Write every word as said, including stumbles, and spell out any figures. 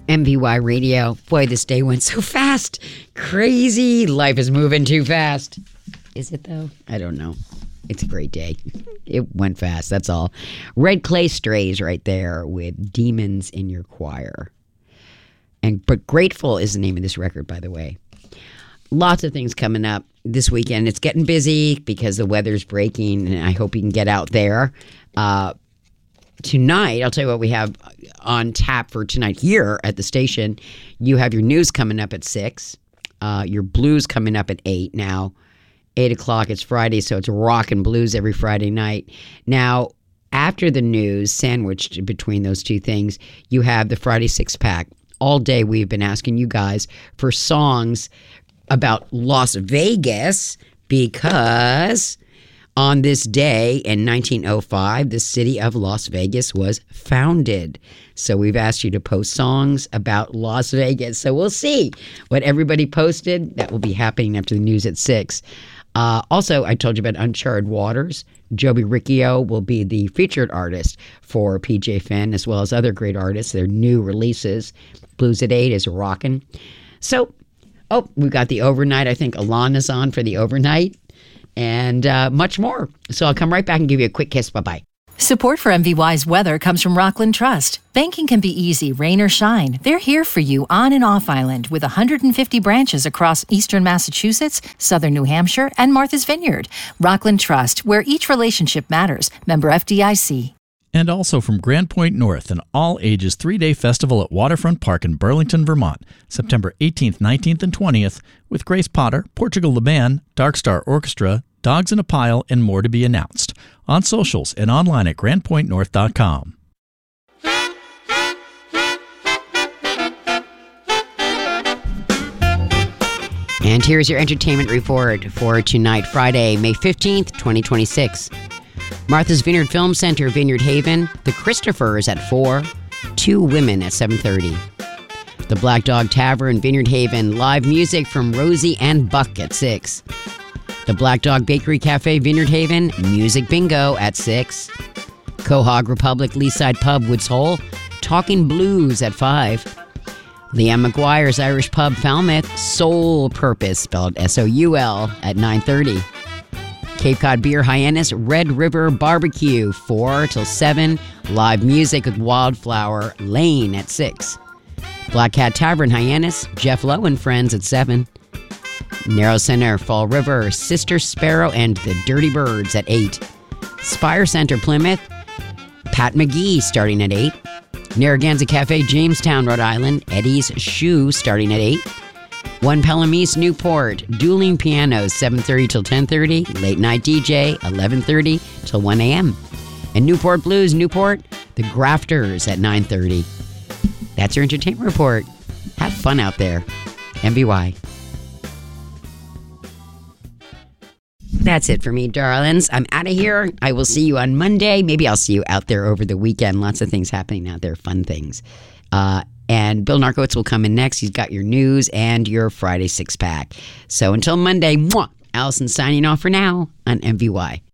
M V Y Radio. Boy, this day went so fast. Crazy. Life is moving too fast. Is it, though? I don't know. It's a great day. It went fast, that's all. Red Clay Strays right there with Demons in Your Choir. And But Grateful is the name of this record, by the way. Lots of things coming up this weekend. It's getting busy because the weather's breaking, and I hope you can get out there. Uh, tonight, I'll tell you what we have on tap for tonight here at the station. You have your news coming up at six. Uh, your blues coming up at eight. Now, eight o'clock, it's Friday, so it's rock and blues every Friday night. Now, after the news, sandwiched between those two things, you have the Friday six-pack. All day we've been asking you guys for songs about Las Vegas because on this day in nineteen oh five, the city of Las Vegas was founded. So we've asked you to post songs about Las Vegas. So we'll see what everybody posted. That will be happening after the news at six. Uh, also, I told you about Uncharted Waters. Joby Riccio will be the featured artist for P J Fenn, as well as other great artists. Their new releases. Blues at eight is rocking. So, oh, we've got the overnight. I think Alana's on for the overnight. And uh, much more. So I'll come right back and give you a quick kiss. Bye-bye. Support for M V Y's weather comes from Rockland Trust. Banking can be easy, rain or shine. They're here for you on and off island with one hundred fifty branches across eastern Massachusetts, southern New Hampshire, and Martha's Vineyard. Rockland Trust, where each relationship matters. Member F D I C. And also from Grand Point North, an all-ages three-day festival at Waterfront Park in Burlington, Vermont, September eighteenth, nineteenth, and twentieth, with Grace Potter, Portugal the Band, Dark Star Orchestra, Dogs in a Pile, and more to be announced. On socials and online at grand point north dot com. And here's your entertainment report for tonight, Friday, May fifteenth, twenty twenty-six. Martha's Vineyard Film Center, Vineyard Haven. The Christophers at four. Two Women at seven thirty. The Black Dog Tavern, Vineyard Haven. Live music from Rosie and Buck at six. The Black Dog Bakery Cafe, Vineyard Haven. Music bingo at six. Quahog Republic Leaside Pub, Woods Hole. Talking Blues at five. Leanne McGuire's Irish Pub, Falmouth. Soul Purpose, spelled S O U L, at nine thirty. Cape Cod Beer Hyannis Red River Barbecue, four till seven. Live music with Wildflower Lane at six. Black Cat Tavern Hyannis, Jeff Lowe and Friends at seven. Narrow Center Fall River, Sister Sparrow and the Dirty Birds at eight. Spire Center Plymouth, Pat McGee starting at eight. Narragansett Cafe Jamestown, Rhode Island, Eddie's Shoe starting at eight. One Pelham East Newport, Dueling Pianos seven thirty till ten thirty. Late Night D J eleven thirty till one a.m. And Newport Blues Newport, The Grafters at nine thirty. That's your entertainment report. Have fun out there. M V Y. That's it for me, darlings. I'm out of here. I will see you on Monday. Maybe I'll see you out there over the weekend. Lots of things happening out there, fun things. Uh, and Bill Narkowitz will come in next. He's got your news and your Friday six-pack. So until Monday, mwah, Allison signing off for now on M V Y.